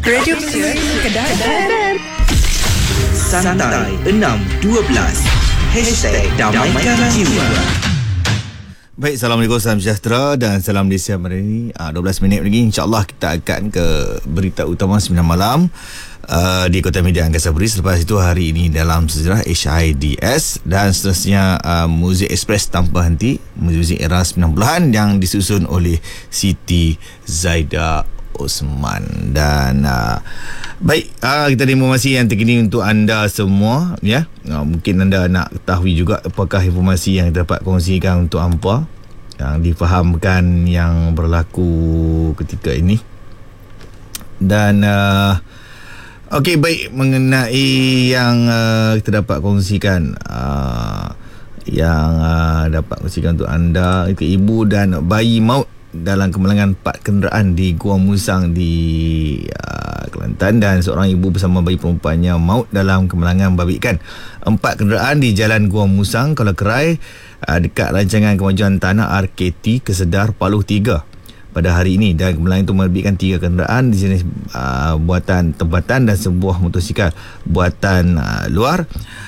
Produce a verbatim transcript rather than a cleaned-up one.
Radio Kedah F M. Santai enam dua belas Hashtag Damaikan Jiwa. Baik, Assalamualaikum, salam sejahtera dan salam Malaysia hari ini. uh, dua belas minit lagi InsyaAllah kita akan ke berita utama sembilan malam uh, di Kota Media Angkasa Puri. Selepas itu hari ini dalam sejarah H I D S dan seterusnya uh, Muzik Express tanpa henti, muzik era sembilan puluhan yang disusun oleh Siti Zaida Osman. Dan uh, baik, uh, kita ada informasi yang terkini untuk anda semua, ya. Uh, mungkin anda nak ketahui juga apakah informasi yang kita dapat kongsikan untuk hampa yang difahamkan yang berlaku ketika ini. Dan uh, okey, baik, mengenai yang uh, kita dapat kongsikan, uh, yang uh, dapat kongsikan untuk anda, itu ibu dan bayi maut dalam kemalangan empat kenderaan di Gua Musang di uh, Kelantan, dan seorang ibu bersama bayi perempuannya maut dalam kemalangan membabitkan empat kenderaan di Jalan Gua Musang, Kuala Kerai, uh, dekat rancangan kemajuan tanah R K T Kesedar Paluh tiga pada hari ini. Dan kemalangan itu membabitkan tiga kenderaan di jenis uh, buatan tempatan dan sebuah motosikal buatan uh, luar.